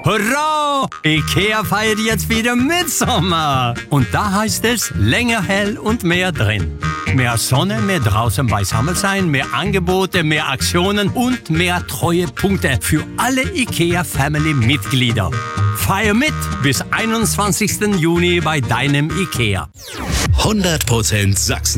Hurra! IKEA feiert jetzt wieder Mitsommer. Und da heißt es länger hell und mehr drin. Mehr Sonne, mehr draußen beisammen sein, mehr Angebote, mehr Aktionen und mehr Treuepunkte für alle IKEA-Family-Mitglieder. Feier mit bis 21. Juni bei deinem IKEA. 100% Sachsen.